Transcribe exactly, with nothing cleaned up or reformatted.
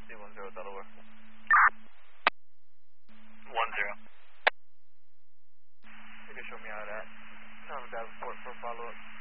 C one zero Delaware. One zero. You can show me how that. Time of Davenport for follow up.